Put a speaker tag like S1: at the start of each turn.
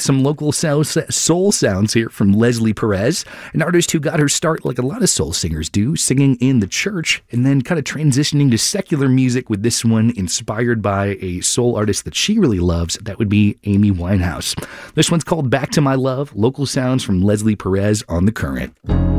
S1: some local soul sounds here from Leslie Perez, an artist who got her start like a lot of soul singers do, singing in the church and then kind of transitioning to secular music with this one inspired by a soul artist that she really loves. That would be Amy Winehouse. This one's called Back to My Love, local sounds from Leslie Perez on The Current.